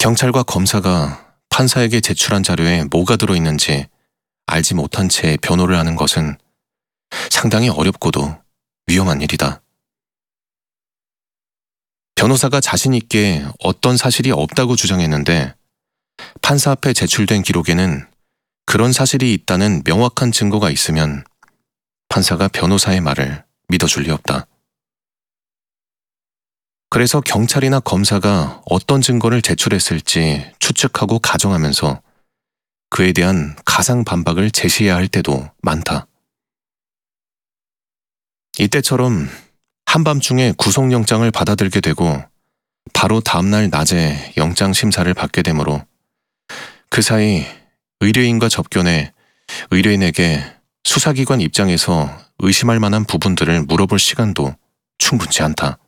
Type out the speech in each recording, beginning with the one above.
경찰과 검사가 판사에게 제출한 자료에 뭐가 들어있는지 알지 못한 채 변호를 하는 것은 상당히 어렵고도 위험한 일이다. 변호사가 자신 있게 어떤 사실이 없다고 주장했는데 판사 앞에 제출된 기록에는 그런 사실이 있다는 명확한 증거가 있으면 판사가 변호사의 말을 믿어줄 리 없다. 그래서 경찰이나 검사가 어떤 증거를 제출했을지 추측하고 가정하면서 그에 대한 가상 반박을 제시해야 할 때도 많다. 이때처럼 한밤중에 구속영장을 받아들게 되고 바로 다음날 낮에 영장 심사를 받게 되므로 그 사이 의뢰인과 접견해 의뢰인에게 수사기관 입장에서 의심할 만한 부분들을 물어볼 시간도 충분치 않다.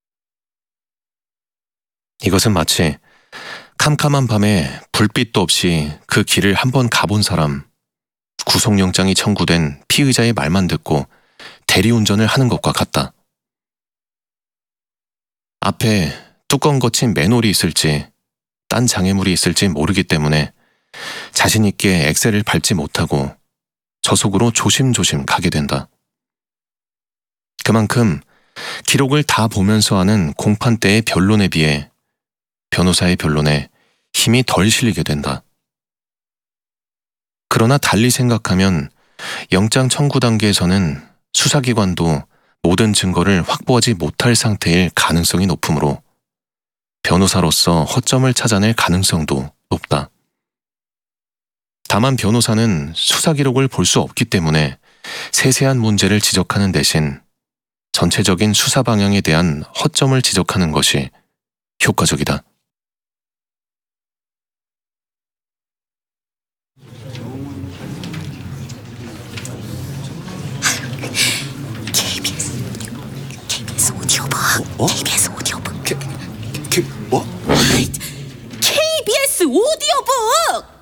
이것은 마치 캄캄한 밤에 불빛도 없이 그 길을 한번 가본 사람, 구속영장이 청구된 피의자의 말만 듣고 대리운전을 하는 것과 같다. 앞에 뚜껑 거친 맨홀이 있을지 딴 장애물이 있을지 모르기 때문에 자신 있게 엑셀을 밟지 못하고 저속으로 조심조심 가게 된다. 그만큼 기록을 다 보면서 하는 공판대의 변론에 비해 변호사의 변론에 힘이 덜 실리게 된다. 그러나 달리 생각하면 영장 청구 단계에서는 수사기관도 모든 증거를 확보하지 못할 상태일 가능성이 높으므로 변호사로서 허점을 찾아낼 가능성도 높다. 다만 변호사는 수사 기록을 볼 수 없기 때문에 세세한 문제를 지적하는 대신 전체적인 수사 방향에 대한 허점을 지적하는 것이 효과적이다. KBS 오디오북. KBS 오디오북. 뭐? KBS 오디오북!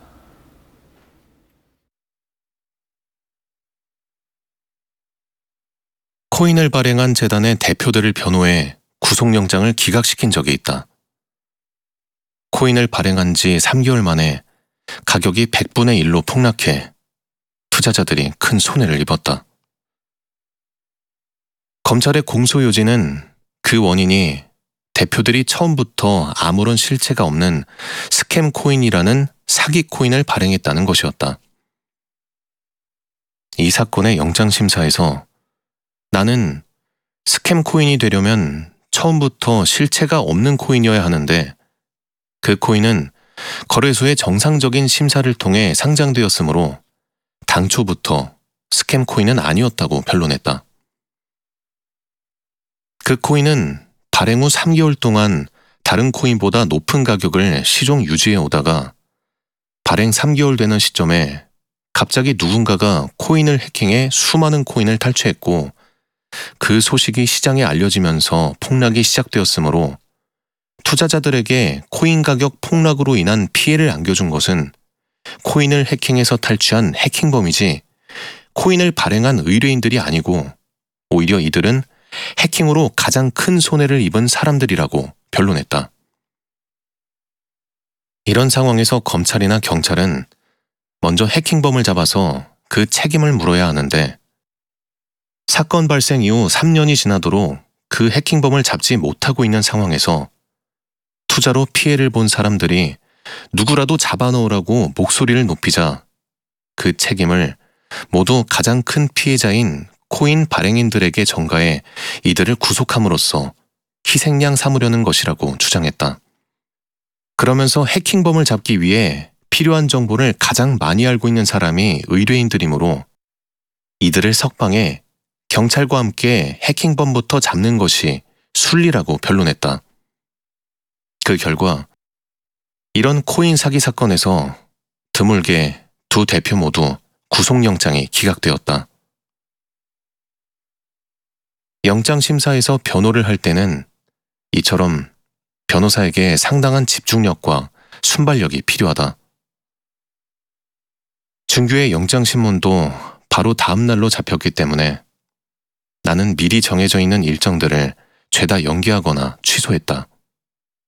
코인을 발행한 재단의 대표들을 변호해 구속영장을 기각시킨 적이 있다. 코인을 발행한 지 3개월 만에 가격이 100분의 1로 폭락해 투자자들이 큰 손해를 입었다. 검찰의 공소 요지는 그 원인이 대표들이 처음부터 아무런 실체가 없는 스캠 코인이라는 사기 코인을 발행했다는 것이었다. 이 사건의 영장심사에서 나는 스캠 코인이 되려면 처음부터 실체가 없는 코인이어야 하는데 그 코인은 거래소의 정상적인 심사를 통해 상장되었으므로 당초부터 스캠 코인은 아니었다고 변론했다. 그 코인은 발행 후 3개월 동안 다른 코인보다 높은 가격을 시종 유지해 오다가 발행 3개월 되는 시점에 갑자기 누군가가 코인을 해킹해 수많은 코인을 탈취했고 그 소식이 시장에 알려지면서 폭락이 시작되었으므로 투자자들에게 코인 가격 폭락으로 인한 피해를 안겨준 것은 코인을 해킹해서 탈취한 해킹범이지 코인을 발행한 의뢰인들이 아니고 오히려 이들은 해킹으로 가장 큰 손해를 입은 사람들이라고 변론했다. 이런 상황에서 검찰이나 경찰은 먼저 해킹범을 잡아서 그 책임을 물어야 하는데 사건 발생 이후 3년이 지나도록 그 해킹범을 잡지 못하고 있는 상황에서 투자로 피해를 본 사람들이 누구라도 잡아넣으라고 목소리를 높이자 그 책임을 모두 가장 큰 피해자인 코인 발행인들에게 전가해 이들을 구속함으로써 희생양 삼으려는 것이라고 주장했다. 그러면서 해킹범을 잡기 위해 필요한 정보를 가장 많이 알고 있는 사람이 의뢰인들이므로 이들을 석방해 경찰과 함께 해킹범부터 잡는 것이 순리라고 변론했다. 그 결과 이런 코인 사기 사건에서 드물게 두 대표 모두 구속영장이 기각되었다. 영장심사에서 변호를 할 때는 이처럼 변호사에게 상당한 집중력과 순발력이 필요하다. 준규의 영장신문도 바로 다음 날로 잡혔기 때문에 나는 미리 정해져 있는 일정들을 죄다 연기하거나 취소했다.